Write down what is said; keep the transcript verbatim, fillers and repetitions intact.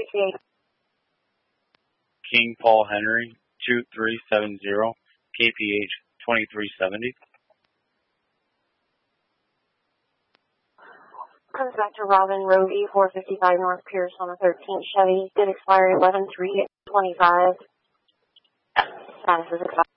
C. King Paul Henry, two three seven zero, K P H twenty-three seventy. Comes back to Robin Road, E four fifty-five North Pierce on the thirteenth Chevy. Did expire eleven three twenty-five. Status is expired.